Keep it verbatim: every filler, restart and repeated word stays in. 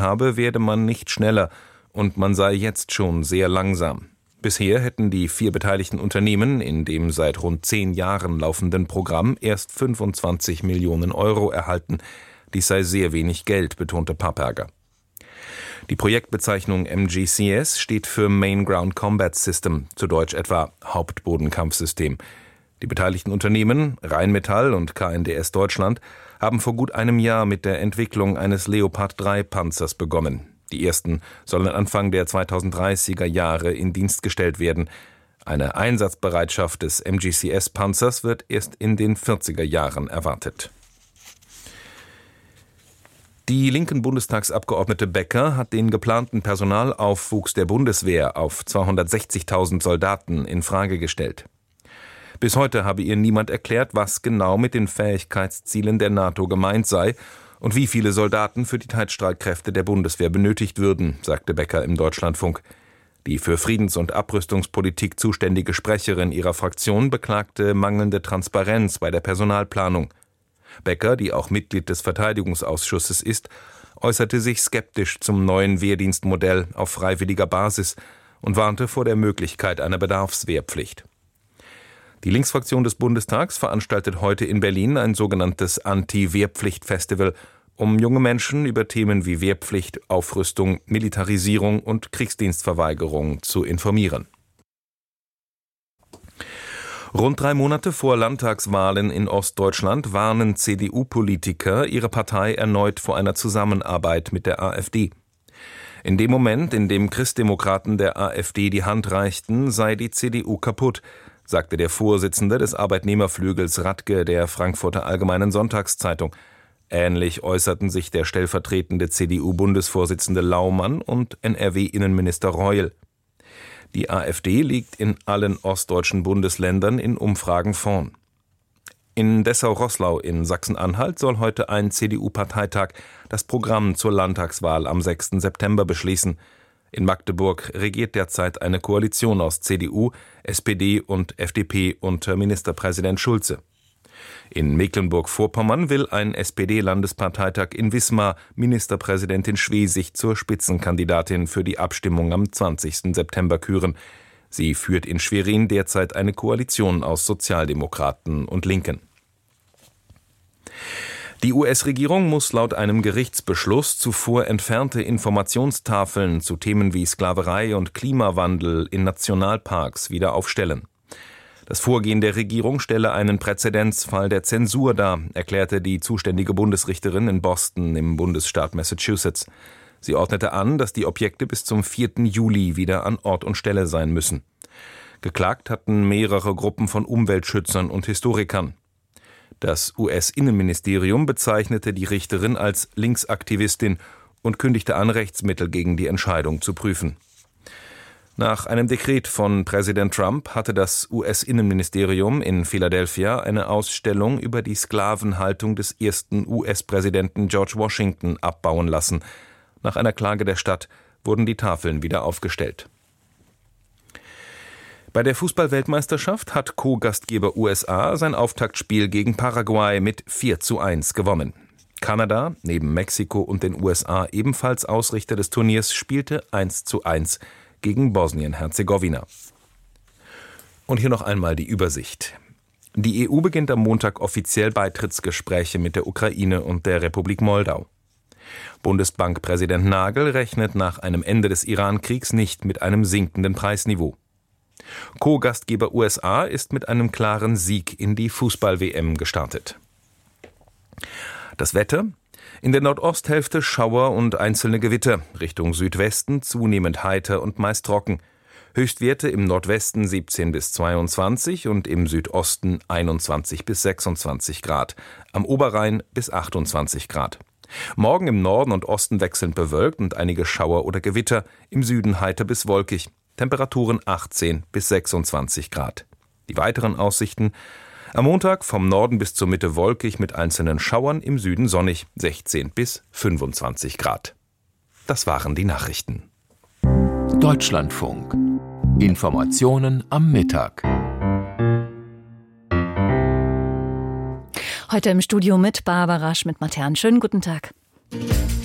habe, werde man nicht schneller und man sei jetzt schon sehr langsam. Bisher hätten die vier beteiligten Unternehmen in dem seit rund zehn Jahren laufenden Programm erst fünfundzwanzig Millionen Euro erhalten. Dies sei sehr wenig Geld, betonte Papperger. Die Projektbezeichnung M G C S steht für Main Ground Combat System, zu Deutsch etwa Hauptbodenkampfsystem. Die beteiligten Unternehmen, Rheinmetall und K N D S Deutschland, haben vor gut einem Jahr mit der Entwicklung eines Leopard drei Panzers begonnen. Die ersten sollen Anfang der zweitausenddreißiger Jahre in Dienst gestellt werden. Eine Einsatzbereitschaft des M G C S-Panzers wird erst in den vierziger Jahren erwartet. Die linken Bundestagsabgeordnete Becker hat den geplanten Personalaufwuchs der Bundeswehr auf zweihundertsechzigtausend Soldaten in Frage gestellt. Bis heute habe ihr niemand erklärt, was genau mit den Fähigkeitszielen der NATO gemeint sei und wie viele Soldaten für die Teilstreitkräfte der Bundeswehr benötigt würden, sagte Becker im Deutschlandfunk. Die für Friedens- und Abrüstungspolitik zuständige Sprecherin ihrer Fraktion beklagte mangelnde Transparenz bei der Personalplanung. Becker, die auch Mitglied des Verteidigungsausschusses ist, äußerte sich skeptisch zum neuen Wehrdienstmodell auf freiwilliger Basis und warnte vor der Möglichkeit einer Bedarfswehrpflicht. Die Linksfraktion des Bundestags veranstaltet heute in Berlin ein sogenanntes Anti-Wehrpflicht-Festival, um junge Menschen über Themen wie Wehrpflicht, Aufrüstung, Militarisierung und Kriegsdienstverweigerung zu informieren. Rund drei Monate vor Landtagswahlen in Ostdeutschland warnen C D U-Politiker ihre Partei erneut vor einer Zusammenarbeit mit der AfD. In dem Moment, in dem Christdemokraten der AfD die Hand reichten, sei die C D U kaputt, sagte der Vorsitzende des Arbeitnehmerflügels Radke der Frankfurter Allgemeinen Sonntagszeitung. Ähnlich äußerten sich der stellvertretende C D U-Bundesvorsitzende Laumann und N R W-Innenminister Reul. Die AfD liegt in allen ostdeutschen Bundesländern in Umfragen vorn. In Dessau-Roßlau in Sachsen-Anhalt soll heute ein C D U-Parteitag das Programm zur Landtagswahl am sechsten September beschließen. In Magdeburg regiert derzeit eine Koalition aus C D U, S P D und F D P unter Ministerpräsident Schulze. In Mecklenburg-Vorpommern will ein S P D-Landesparteitag in Wismar Ministerpräsidentin Schwesig zur Spitzenkandidatin für die Abstimmung am zwanzigsten September küren. Sie führt in Schwerin derzeit eine Koalition aus Sozialdemokraten und Linken. Die U S-Regierung muss laut einem Gerichtsbeschluss zuvor entfernte Informationstafeln zu Themen wie Sklaverei und Klimawandel in Nationalparks wieder aufstellen. Das Vorgehen der Regierung stelle einen Präzedenzfall der Zensur dar, erklärte die zuständige Bundesrichterin in Boston im Bundesstaat Massachusetts. Sie ordnete an, dass die Objekte bis zum vierten Juli wieder an Ort und Stelle sein müssen. Geklagt hatten mehrere Gruppen von Umweltschützern und Historikern. Das U S-Innenministerium bezeichnete die Richterin als Linksaktivistin und kündigte an, Rechtsmittel gegen die Entscheidung zu prüfen. Nach einem Dekret von Präsident Trump hatte das U S-Innenministerium in Philadelphia eine Ausstellung über die Sklavenhaltung des ersten U S-Präsidenten George Washington abbauen lassen. Nach einer Klage der Stadt wurden die Tafeln wieder aufgestellt. Bei der Fußball-Weltmeisterschaft hat Co-Gastgeber U S A sein Auftaktspiel gegen Paraguay mit vier zu eins gewonnen. Kanada, neben Mexiko und den U S A ebenfalls Ausrichter des Turniers, spielte eins zu eins gegen Bosnien-Herzegowina. Und hier noch einmal die Übersicht. Die E U beginnt am Montag offiziell Beitrittsgespräche mit der Ukraine und der Republik Moldau. Bundesbankpräsident Nagel rechnet nach einem Ende des Iran-Kriegs nicht mit einem sinkenden Preisniveau. Co-Gastgeber U S A ist mit einem klaren Sieg in die Fußball-W M gestartet. Das Wetter: In der Nordosthälfte Schauer und einzelne Gewitter, Richtung Südwesten zunehmend heiter und meist trocken. Höchstwerte im Nordwesten siebzehn bis zweiundzwanzig und im Südosten einundzwanzig bis sechsundzwanzig Grad, am Oberrhein bis achtundzwanzig Grad. Morgen im Norden und Osten wechselnd bewölkt und einige Schauer oder Gewitter, im Süden heiter bis wolkig, Temperaturen achtzehn bis sechsundzwanzig Grad. Die weiteren Aussichten: Am Montag vom Norden bis zur Mitte wolkig mit einzelnen Schauern, im Süden sonnig, sechzehn bis fünfundzwanzig Grad. Das waren die Nachrichten. Deutschlandfunk. Informationen am Mittag. Heute im Studio mit Barbara Schmidt-Matern. Schönen guten Tag.